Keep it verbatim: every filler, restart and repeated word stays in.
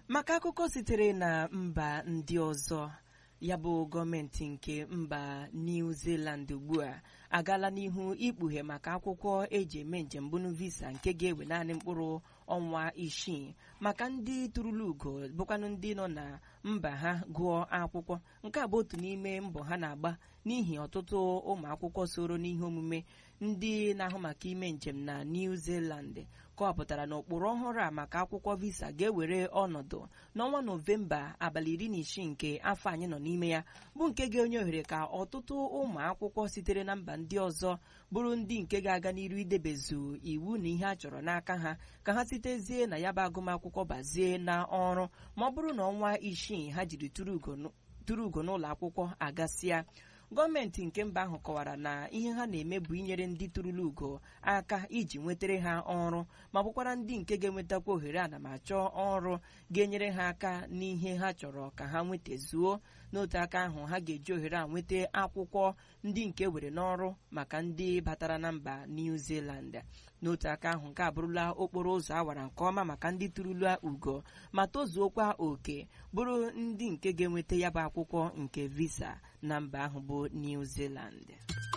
Maka akụkọ sitere na mba ndị ọzọ, ya bụ gọọmenti nke mba New Zealand ugbu a agaala n'ihu ikpughe maka akwụkwọ eji eme njem bunu visa nke ga-ewe naanị mkpụrụ ọnwa isii maka ndị turula ugo bụkwanụ ndị nọ na mba ha gụọ akwụkwọ. Nke a bụ otu n'ime mbọ ha na-agba n'ihi ọtụtụ ụmụ akwụkwọ soro n'ihe omume ndị na-ahụ maka ime njem na New Zealand kọwapụtara na ụkpụrụ ọhụrụ a maka akwụkwọ visa ga-ewere ọnọdụ n'ọnwa Nọvemba abalị iri na isii nke afọ anyị nọ n'ime ya, bụ nke ga-enye ohere ka ọtụtụ ụmụ akwụkwọ sitere na mba ndị ọzọ bụrụ ndị nke ga-aga n'iru idebezu iwu na ihe a chọrọ n'aka ha ka ha sitezie na ya bụ agụmakwụkwọ bazie na ọrụ ma ọ bụrụ na ọnwa isii ha jiri tụrụ ugo n'ụlọ akwụkwọ agasịa. Gọọmenti nke mba ahụ kọwara na ihe ha na-eme bụ inyere ndị turula ugo aka iji nwetere ha ọrụ ma bụkwara ndị nke ga-enwetakwa ohere anamachọ ọrụ ga-enyere ha aka n'ihe ha chọrọ ka ha nwetazuo. N'otu aka ahụ, ha ga-eji ohere a nweta akwụkwọ ndị nke were n'ọrụ maka ndị batara na mba New Zealand. N'otu aka ahụ, nke abụrụla okporo ụzọ awara nke ọma maka ndị turula ugo ma tozuokwa oke bụrụ ndị nke ga-enweta ya bụ akwụkwọ nke visa na mba ahụ bụ New Zealand.